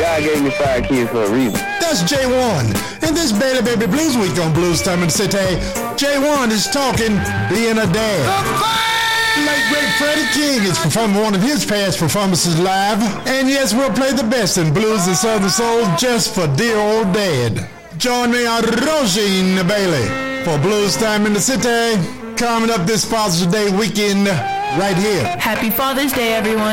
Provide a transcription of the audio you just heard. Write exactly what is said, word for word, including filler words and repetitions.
God gave me five kids for a reason. That's Jay One. In this Bailey Baby Blues Week on Blues Time in the City, Jay One is talking being a dad. Late great Freddie King is performing one of his past performances live. And yes, we'll play the best in blues and southern soul just for dear old dad. Join me on Roisin Bailey for Blues Time in the City. Coming up this Father's Day weekend right here. Happy Father's Day, everyone.